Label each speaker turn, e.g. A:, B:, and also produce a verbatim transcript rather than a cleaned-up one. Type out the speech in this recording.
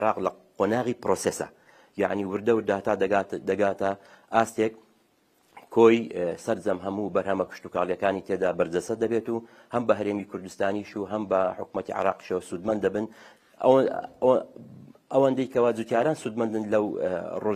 A: عراق لە قۆناغی پرۆسسە، یعنی وردە ورداتا دەگاتە ئاستێک کۆی سەرجەم هەموو بەرهەمە کشتتوکاڵیەکانی تێدا بەرجەسە دەبێت و هەم بە هەرێمی کوردستانیش و هەم بە حکوومەتی عراقیشەوە سوودمەند دەبن ئەوەندەی کەوا جوتیاران سوودمەندن لەو